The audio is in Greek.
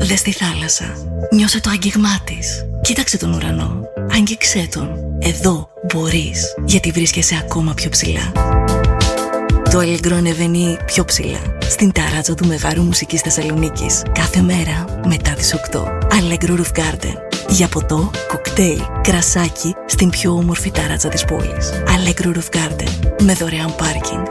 Δες τη θάλασσα. Νιώσε το άγγιγμά της. Κοίταξε τον ουρανό. Άγγιξέ τον. Εδώ μπορείς, γιατί βρίσκεσαι ακόμα πιο ψηλά. Το Allegro ανεβαίνει πιο ψηλά, στην ταράτσα του Μεγάρου Μουσικής Θεσσαλονίκης, κάθε μέρα μετά τις 8. Allegro Roof Garden. Για ποτό, κοκτέιλ, κρασάκι στην πιο όμορφη ταράτσα της πόλης. Allegro Roof Garden. Με δωρεάν πάρκινγκ.